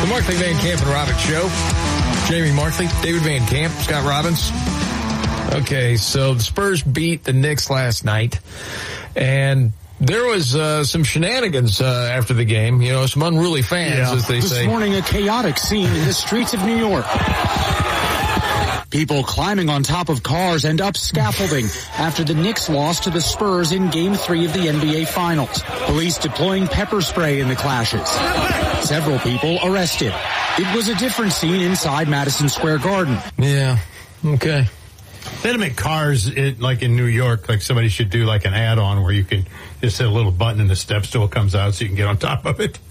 The Markley, Van Camp, and Robbins Show. Jamie Markley, David Van Camp, Scott Robbins. Okay, so the Spurs beat the Knicks last night, and there was some shenanigans after the game. You know, some unruly fans, as they say. This morning, a chaotic scene in the streets of New York. People climbing on top of cars and up scaffolding after the Knicks lost to the Spurs in Game 3 of the NBA Finals. Police deploying pepper spray in the clashes. Several people arrested. It was a different scene inside Madison Square Garden. Yeah, okay. They had to make cars, like in New York, like somebody should do like an add-on where you can just hit a little button and the step stool comes out so you can get on top of it.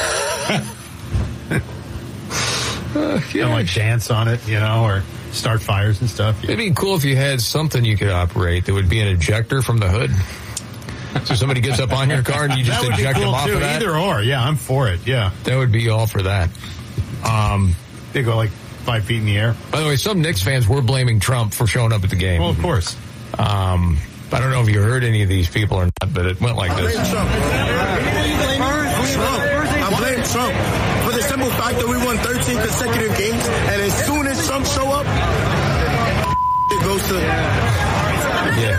And like dance on it, you know, or start fires and stuff. It'd be cool if you had something you could operate that would be an ejector from the hood. So somebody gets up on your car and you just eject them off of that? Either or, yeah, I'm for it, yeah. That would be all for that. They go like 5 feet in the air. By the way, some Knicks fans were blaming Trump for showing up at the game. Well, of course. I don't know if you heard any of these people or not, but it went like this. I blame Trump for the simple fact that we won 13 consecutive games, and as soon as Trump show up, it goes to... Yeah.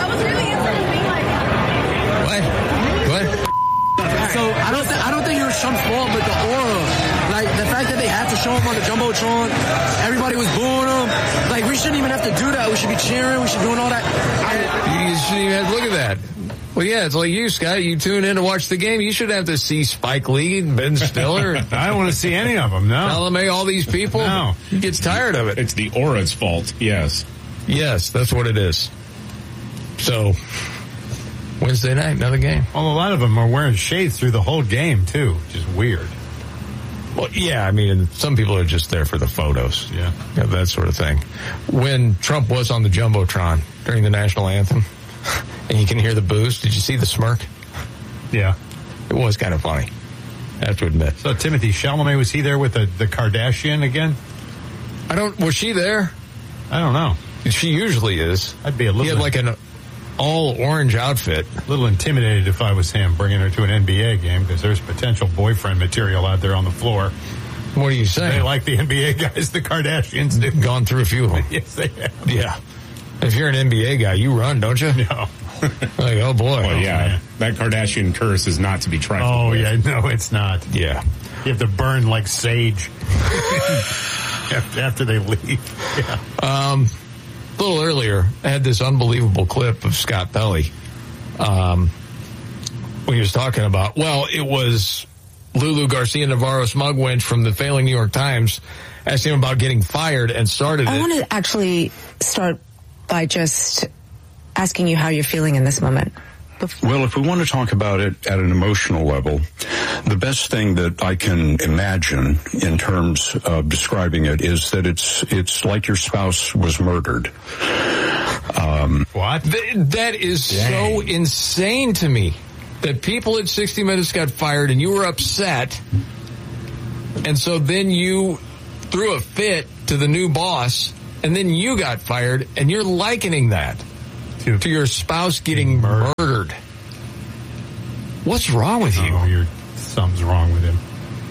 What? So I don't think it was Trump's fault, but the aura, like the fact that they had to show him on the Jumbotron, everybody was booing him. Like we shouldn't even have to do that. We should be cheering. We should be doing all that. You shouldn't even have to look at that. Well, yeah, it's like you, Scott. You tune in to watch the game. You should have to see Spike Lee and Ben Stiller. I don't want to see any of them, no. LMA, all these people. No. He gets tired of it. It's the aura's fault, yes. Yes, that's what it is. So, Wednesday night, another game. Well, a lot of them are wearing shades through the whole game, too, which is weird. Well, yeah, I mean, some people are just there for the photos. Yeah. That sort of thing. When Trump was on the Jumbotron during the national anthem, and you can hear the boos, did you see the smirk? Yeah. It was kind of funny, I have to admit. So, Timothy Chalamet, was he there with the Kardashian again? Was she there? I don't know. She usually is. I'd be a little... He had like an all-orange outfit. A little intimidated if I was him, bringing her to an NBA game, because there's potential boyfriend material out there on the floor. What are you saying? They like the NBA guys, the Kardashians do. Gone through a few of them. Yes, they have. Yeah. If you're an NBA guy, you run, don't you? No. Like, oh, boy. Well, yeah, that Kardashian curse is not to be trifled with. Yeah, no, it's not. Yeah. You have to burn like sage after they leave. Yeah. A little earlier, I had this unbelievable clip of Scott Pelley when he was talking about, it was Lulu Garcia-Navarro Smugwench from the failing New York Times asked him about getting fired and started I want to actually start by just asking you how you're feeling in this moment. Well, if we want to talk about it at an emotional level, the best thing that I can imagine in terms of describing it is that it's like your spouse was murdered. What? That is so insane to me that people at 60 Minutes got fired and you were upset, and so then you threw a fit to the new boss, and then you got fired, and you're likening that to your spouse getting murdered. What's wrong with you? Something's wrong with him.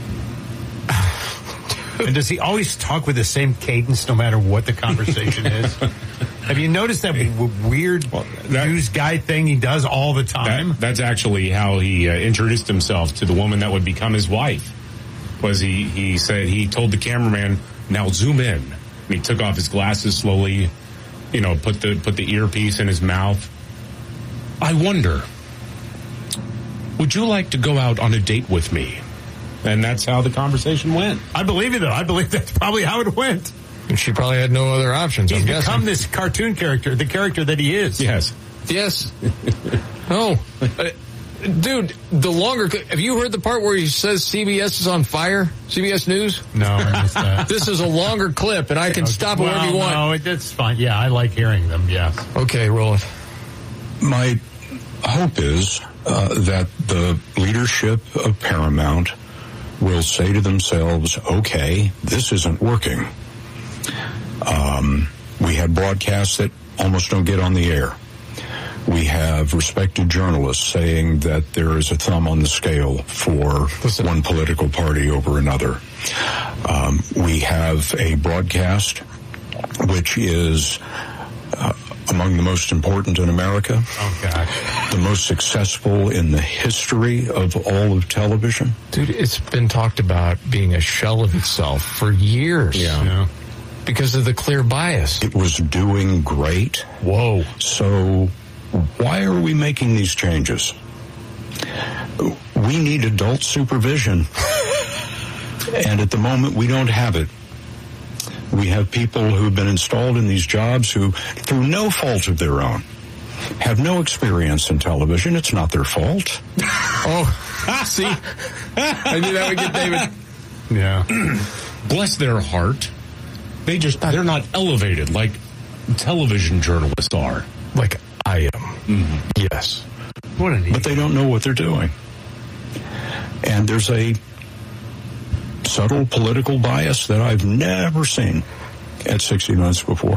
And does he always talk with the same cadence no matter what the conversation is? Have you noticed that weird news guy thing he does all the time? That's actually how he introduced himself to the woman that would become his wife. Was he said, he told the cameraman, now zoom in. And he took off his glasses slowly, put the earpiece in his mouth. I wonder, would you like to go out on a date with me? And that's how the conversation went. I believe you, though. I believe that's probably how it went. And she probably had no other options. He's become this cartoon character, the character that he is. Yes. No. Dude, the longer... Have you heard the part where he says CBS is on fire? CBS News? No, I missed that. This is a longer clip, and I can stop it whenever you want. No, it's fine. Yeah, I like hearing them, yes. Okay, roll it. My hope is that the leadership of Paramount will say to themselves, okay, this isn't working. We had broadcasts that almost don't get on the air. We have respected journalists saying that there is a thumb on the scale for one political party over another. We have a broadcast which is among the most important in America. Oh, God. The most successful in the history of all of television. Dude, it's been talked about being a shell of itself for years. Yeah. Because of the clear bias. It was doing great. Whoa. So why are we making these changes? We need adult supervision. And at the moment, we don't have it. We have people who've been installed in these jobs who, through no fault of their own, have no experience in television. It's not their fault. Oh, see? I knew that would get David. Yeah. Bless their heart. They're not elevated like television journalists are. Like I am. Mm-hmm. Yes. What an But they don't know what they're doing. And there's a subtle political bias that I've never seen at 60 Minutes before.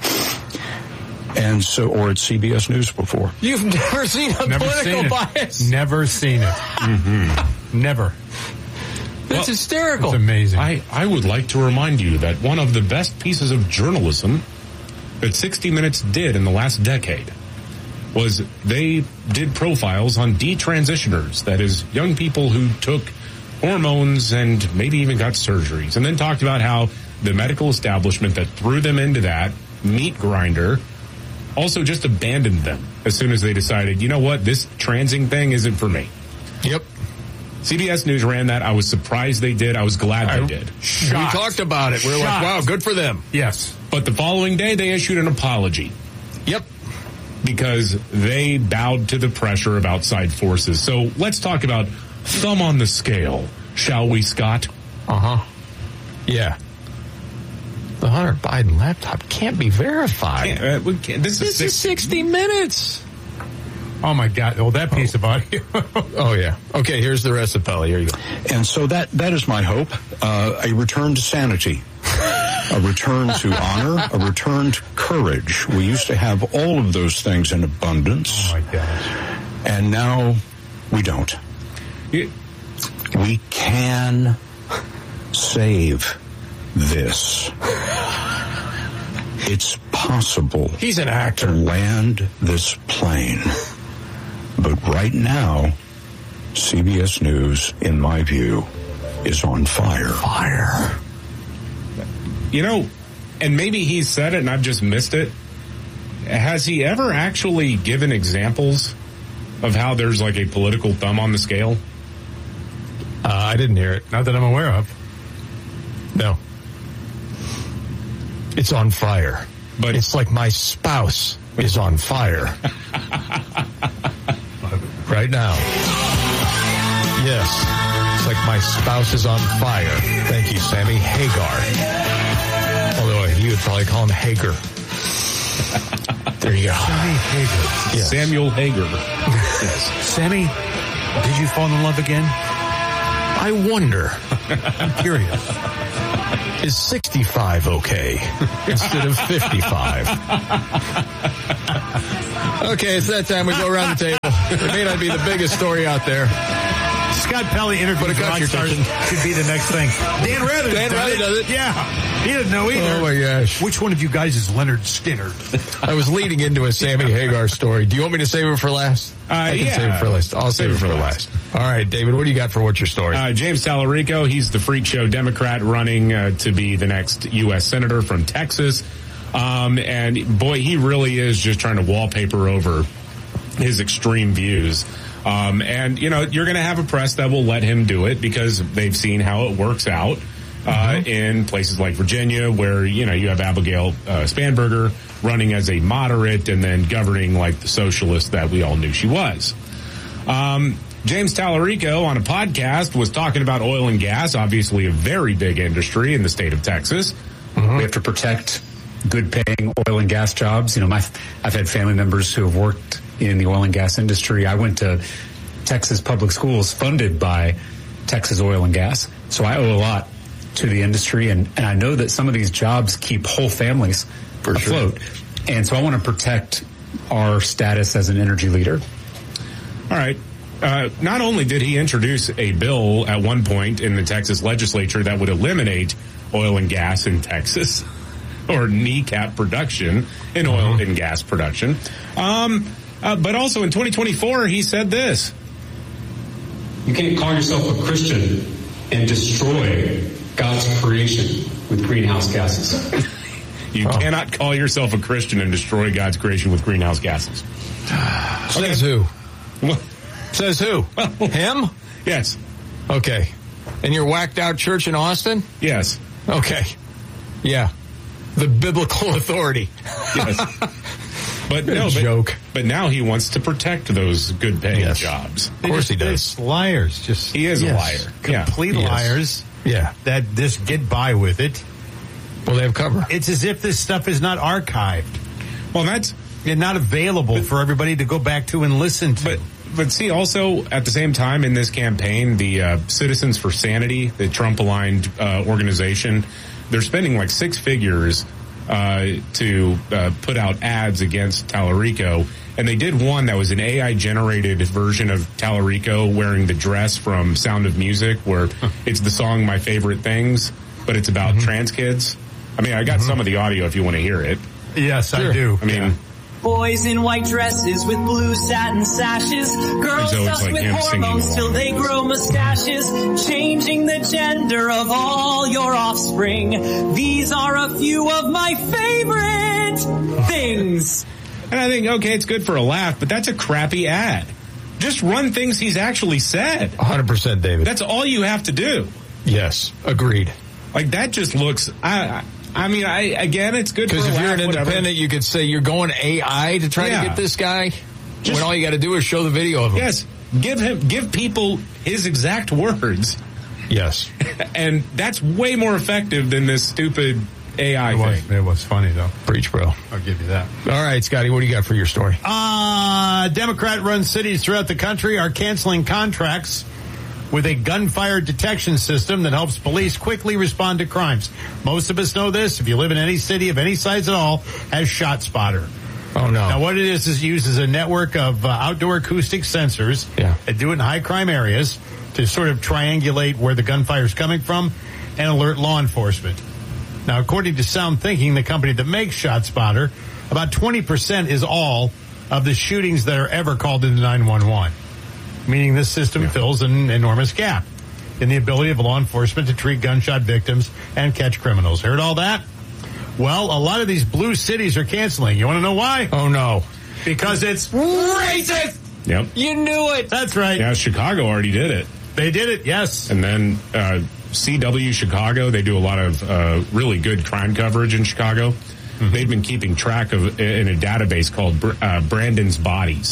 And so, or at CBS News before. You've never seen a political bias? Never seen it. Mm-hmm. Never. That's hysterical. It's amazing. I would like to remind you that one of the best pieces of journalism that 60 Minutes did in the last decade was they did profiles on detransitioners, that is, young people who took hormones and maybe even got surgeries, and then talked about how the medical establishment that threw them into that meat grinder also just abandoned them as soon as they decided, you know what, this transing thing isn't for me. Yep. CBS News ran that. I was surprised they did. I was glad they did. Shocked. We talked about it. We were like, wow, good for them. Yes. But the following day, they issued an apology. Yep. Because they bowed to the pressure of outside forces. So let's talk about thumb on the scale, shall we, Scott? Uh-huh. Yeah. The Hunter Biden laptop can't be verified. This is 60 Minutes. Oh, my God. Oh, that piece of audio. Oh, yeah. Okay, here's the rest of Peli. Here you go. And so that is my hope, a return to sanity, a return to honor, a return to courage. We used to have all of those things in abundance. Oh, my gosh. And now we don't. We can save this. It's possible. He's an actor. To land this plane. But right now, CBS News, in my view, is on fire. Fire. You know, and maybe he said it and I've just missed it. Has he ever actually given examples of how there's like a political thumb on the scale? I didn't hear it. Not that I'm aware of. No. It's on fire. But it's like my spouse is on fire. Right now. Yes. It's like my spouse is on fire. Thank you, Sammy Hagar. Although you would probably call him Hager. There you go. Sammy Hagar. Yes. Samuel Hager. Yes. Sammy, did you fall in love again? I wonder. I'm curious. Is 65 okay instead of 55? Okay, it's that time we go around the table. It may not be the biggest story out there. Scott Pelley interviewed rock stars should be the next thing. Dan Rather does it. Yeah. He doesn't know either. Oh, my gosh. Which one of you guys is Leonard Skinner? I was leading into a Sammy Hagar story. Do you want me to save it for last? I can save it for last. I'll save it for last. All right, David, what do you got for what's your story? James Tallarico, he's the freak show Democrat running to be the next U.S. Senator from Texas. And, boy, he really is just trying to wallpaper over his extreme views. And, you know, you're going to have a press that will let him do it because they've seen how it works out in places like Virginia where, you know, you have Abigail Spanberger running as a moderate and then governing like the socialist that we all knew she was. James Tallarico on a podcast was talking about oil and gas, obviously a very big industry in the state of Texas. We have to protect good-paying oil and gas jobs. You know, I've had family members who have worked in the oil and gas industry. I went to Texas public schools funded by Texas Oil and Gas, so I owe a lot to the industry, and I know that some of these jobs keep whole families afloat. And so I want to protect our status as an energy leader. All right. Not only did he introduce a bill at one point in the Texas legislature that would eliminate oil and gas in Texas, or kneecap production in oil and gas production, but also in 2024 he said this: you can't call yourself a Christian and destroy God's creation with greenhouse gases. You cannot call yourself a Christian and destroy God's creation with greenhouse gases. Says who? Says who? Him? Yes. Okay. And your whacked out church in Austin? Yes. Okay. Yeah. The biblical authority. Yes. But joke. But now he wants to protect those good paying jobs. Of course he does. Liars. He is a liar. Complete liars. Yeah. That just get by with it. Well, they have cover. It's as if this stuff is not archived. Well, that's not available for everybody to go back to and listen to. But see, also at the same time in this campaign, the Citizens for Sanity, the Trump-aligned organization, they're spending like six figures to put out ads against Tallarico. And they did one that was an AI-generated version of Tallarico wearing the dress from Sound of Music, where it's the song My Favorite Things, but it's about trans kids. I mean, I got some of the audio if you want to hear it. Yes, sure. I do. I mean... Boys in white dresses with blue satin sashes. Girls stuffed with hormones till they grow mustaches. Changing the gender of all your offspring. These are a few of my favorite things. And I think, okay, it's good for a laugh, but that's a crappy ad. Just run things he's actually said. 100%, David. That's all you have to do. Yes, agreed. Like, that just looks... I mean, again, it's good for a laugh. Because if you're an independent, you could say you're going AI to try to get this guy, when all you got to do is show the video of him. Yes. Give people his exact words. Yes. And that's way more effective than this stupid AI thing. It was funny, though. Preach, bro. I'll give you that. All right, Scotty, what do you got for your story? Democrat-run cities throughout the country are canceling contracts with a gunfire detection system that helps police quickly respond to crimes. Most of us know this. If you live in any city of any size at all, has ShotSpotter. Oh, no. Now, what it is it uses a network of outdoor acoustic sensors that do it in high-crime areas to sort of triangulate where the gunfire is coming from and alert law enforcement. Now, according to Sound Thinking, the company that makes ShotSpotter, about 20% is all of the shootings that are ever called into 911. Meaning this system fills an enormous gap in the ability of law enforcement to treat gunshot victims and catch criminals. Heard all that? Well, a lot of these blue cities are canceling. You want to know why? Oh, no. Because it's racist! Yep. You knew it! That's right. Yeah, Chicago already did it. They did it, yes. And then CW Chicago, they do a lot of really good crime coverage in Chicago. Mm-hmm. They've been keeping track of in a database called Brandon's Bodies.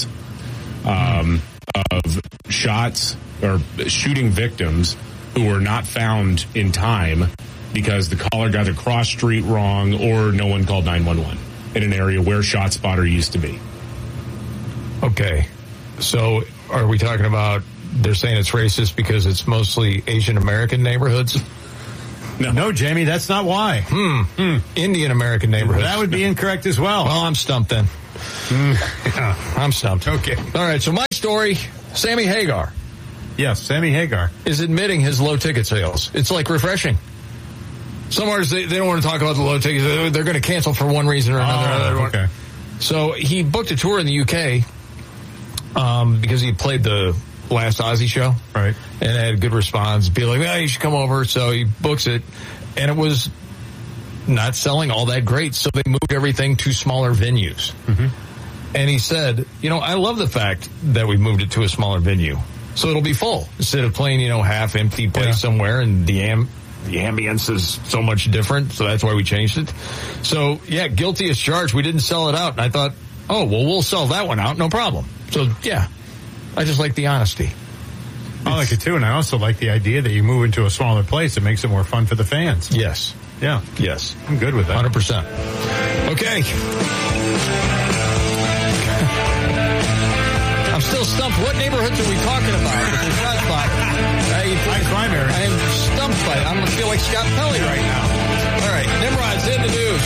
Of shots or shooting victims who were not found in time because the caller got a cross street wrong or no one called 911 in an area where ShotSpotter used to be. Okay. So are we talking about they're saying it's racist because it's mostly Asian American neighborhoods? No, Jamie, that's not why. Indian American neighborhoods. That would be incorrect as well. Well, I'm stumped then. I'm stumped. Okay. All right, so my story, Sammy Hagar. Yes, Sammy Hagar. Is admitting his low ticket sales. It's like refreshing. Some artists, they don't want to talk about the low tickets. They're going to cancel for one reason or another. Okay. So he booked a tour in the UK because he played the last Ozzy show. Right. And had a good response. Be like, you should come over. So he books it. And it was not selling all that great, so they moved everything to smaller venues. Mm-hmm. And he said, I love the fact that we moved it to a smaller venue, so it'll be full instead of playing, half empty place somewhere, and the ambience is so much different, so that's why we changed it. So, guilty as charged. We didn't sell it out, and I thought, we'll sell that one out, no problem. So, I just like the honesty. I like it too, and I also like the idea that you move into a smaller place. It makes it more fun for the fans. Yes. Yeah. Yes. I'm good with that. 100%. Okay. I'm still stumped. What neighborhoods are we talking about? High crime area. I am stumped by it. I'm going to feel like Scott Pelley right now. All right. Nimrod's in the news.